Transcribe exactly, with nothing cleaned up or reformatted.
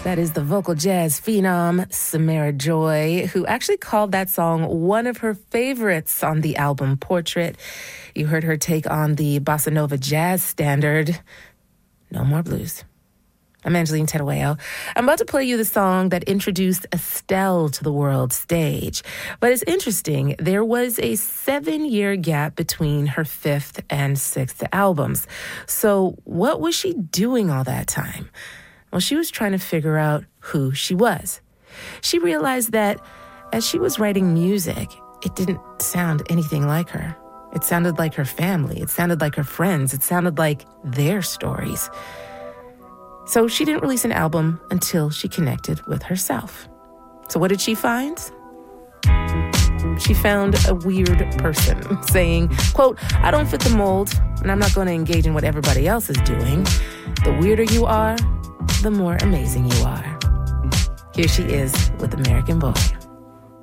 That is the vocal jazz phenom, Samara Joy, who actually called that song one of her favorites on the album Portrait. You heard her take on the bossa nova jazz standard, No More Blues. I'm Angeline Terueo. I'm about to play you the song that introduced Estelle to the world stage. But it's interesting, there was a seven-year gap between her fifth and sixth albums. So what was she doing all that time? Well, she was trying to figure out who she was. She realized that as she was writing music, it didn't sound anything like her. It sounded like her family. It sounded like her friends. It sounded like their stories. So she didn't release an album until she connected with herself. So what did she find? She found a weird person saying, quote, I don't fit the mold, and I'm not going to engage in what everybody else is doing. The weirder you are, the more amazing you are. Here she is with American Boy.